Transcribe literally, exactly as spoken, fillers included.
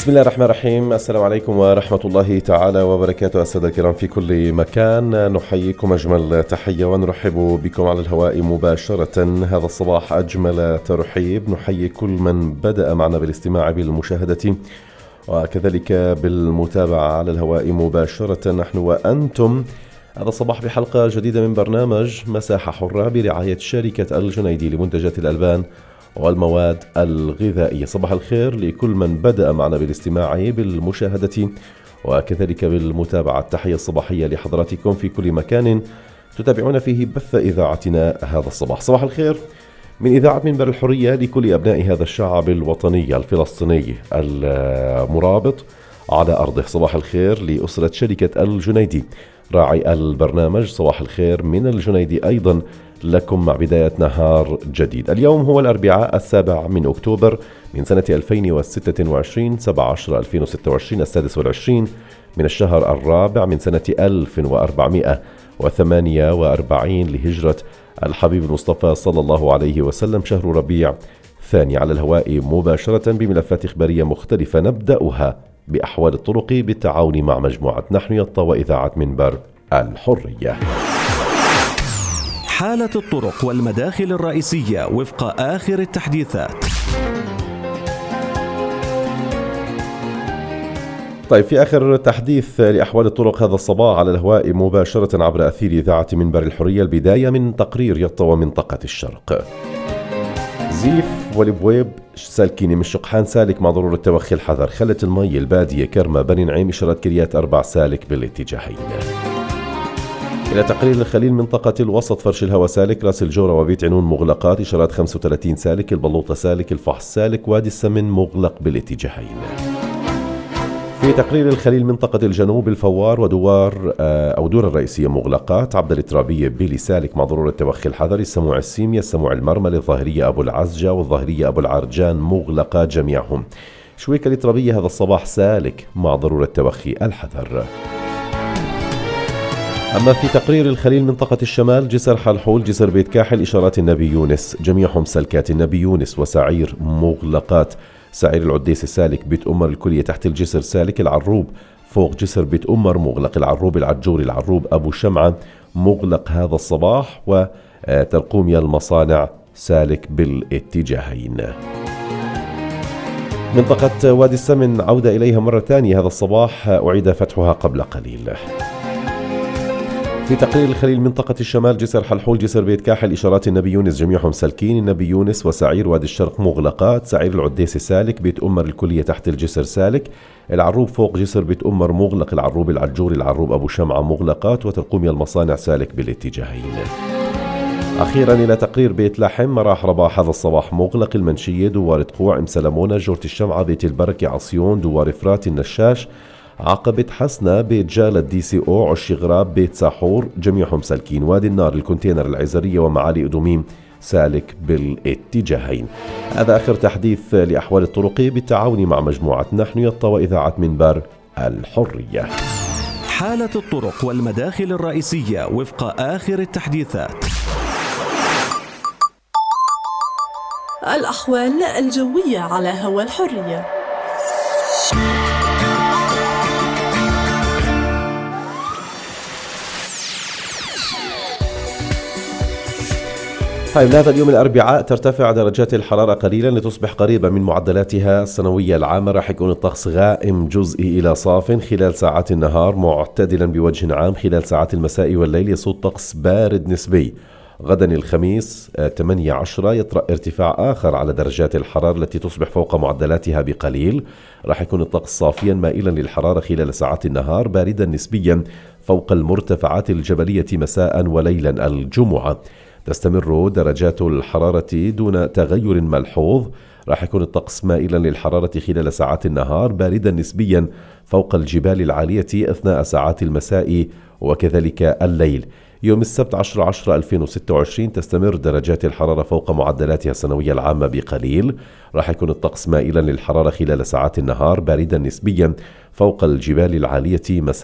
بسم الله الرحمن الرحيم. السلام عليكم ورحمة الله تعالى وبركاته. السادة الكرام في كل مكان، نحييكم أجمل تحية ونرحب بكم على الهواء مباشرة هذا الصباح. أجمل ترحيب نحيي كل من بدأ معنا بالاستماع بالمشاهدة وكذلك بالمتابعة على الهواء مباشرة نحن وأنتم هذا الصباح بحلقة جديدة من برنامج مساحة حرة برعاية شركة الجنيدي لمنتجات الألبان والمواد الغذائية. صباح الخير لكل من بدأ معنا بالاستماع بالمشاهدة وكذلك بالمتابعة. التحية الصباحية لحضراتكم في كل مكان تتابعون فيه بث إذاعتنا هذا الصباح. صباح الخير من إذاعة منبر الحرية لكل أبناء هذا الشعب الوطني الفلسطيني المرابط على أرضه. صباح الخير لأسرة شركة الجنيدي راعي البرنامج. صباح الخير من الجنيدي أيضا لكم مع بداية نهار جديد. اليوم هو الأربعاء السابع من أكتوبر من سنة ألفين وستة وعشرين، سبعة عشر ألفين وستة وعشرين، السادس والعشرين من الشهر الرابع من سنة ألف وأربعمائة وثمانية وأربعين لهجرة الحبيب المصطفى صلى الله عليه وسلم، شهر ربيع ثاني. على الهواء مباشرة بملفات إخبارية مختلفة نبدأها بأحوال الطرق بالتعاون مع مجموعة نحن يطا وإذاعة منبر الحرية. حالة الطرق والمداخل الرئيسية وفق آخر التحديثات. طيب، في آخر تحديث لأحوال الطرق هذا الصباح على الهواء مباشرة عبر أثير إذاعة منبر الحرية. البداية من تقرير يطا ومنطقة الشرق. زيف والبويب سالكين من شقحان سالك مع ضرورة توخي الحذر. خلة المي البادية كرمة بني نعيم إشارات كريات أربع سالك بالاتجاهين. إلى تقرير الخليل منطقة الوسط فرش الهوى سالك، راس الجورة وبيت عنون مغلقات إشارات خمسة وثلاثين سالك، البلوطة سالك، الفحص سالك، وادي السمن مغلق بالاتجاهين. في تقرير الخليل منطقة الجنوب الفوار ودوار أو دور الرئيسية مغلقات، عبد الترابية بيلي سالك مع ضرورة توخي الحذر، السموع السيمية، السموع المرمل، الظاهرية أبو العزجة والظاهرية أبو العرجان مغلقات جميعهم. شويكة الترابية هذا الصباح سالك مع ضرورة توخي الحذر. أما في تقرير الخليل منطقة الشمال جسر حلحول، جسر بيت كاحل إشارات النبي يونس جميعهم سلكات. النبي يونس وسعير مغلقات، سعير العديس السالك، بيت أمر الكلية تحت الجسر سالك، العروب فوق جسر بيت أمر مغلق، العروب العجوري، العروب أبو شمعة مغلق هذا الصباح، وترقوميا المصانع سالك بالاتجاهين. منطقة وادي السمن عودة إليها مرة ثانية هذا الصباح، أعيد فتحها قبل قليل. في تقرير الخليل منطقة الشمال جسر حلحول، جسر بيت كاحل إشارات النبي يونس جميعهم سالكين، النبي يونس وسعير وادي الشرق مغلقات، سعير العديس سالك، بيت أمر الكلية تحت الجسر سالك، العروب فوق جسر بيت أمر مغلق، العروب العجوري، العروب أبو شمعة مغلقات، وترقوميا المصانع سالك بالاتجاهين. أخيرا إلى تقرير بيت لحم مراح رباح هذا الصباح مغلق، المنشية، دوار تقوع، ام سلمونة، جورة الشمعة، بيت البركة، عصيون، دوار فرات، النشاش، عقبة حسنة، بيت جالة، دي سي او، عش غراب، بيت ساحور جميعهم سالكين، وادي النار، الكونتينر، العزرية ومعالي أدوميم سالك بالاتجاهين. هذا آخر تحديث لأحوال الطرق بالتعاون مع مجموعة نحن يطا وإذاعة منبر الحرية. حالة الطرق والمداخل الرئيسية وفق آخر التحديثات. الأحوال الجوية على هوا الحرية. طيب، لهذا اليوم الأربعاء ترتفع درجات الحرارة قليلا لتصبح قريبة من معدلاتها السنوية العامة. راح يكون الطقس غائم جزئي إلى صاف خلال ساعات النهار، معتدلا بوجه عام. خلال ساعات المساء والليل يسود طقس بارد نسبي. غدا الخميس ثمانية عشر يطرأ ارتفاع آخر على درجات الحرارة التي تصبح فوق معدلاتها بقليل. راح يكون الطقس صافيا مائلا للحرارة خلال ساعات النهار، باردا نسبيا فوق المرتفعات الجبلية مساء وليلا الجمعة. تستمر درجات الحرارة دون تغير ملحوظ. راح يكون الطقس مائلا للحرارة خلال ساعات النهار، باردا نسبيا فوق الجبال العالية أثناء ساعات المساء وكذلك الليل. يوم السبت عشرة عشرة ألفين وستة وعشرين تستمر درجات الحرارة فوق معدلاتها السنوية العامة بقليل. راح يكون الطقس مائلا للحرارة خلال ساعات النهار، باردا نسبيا فوق الجبال العالية مساء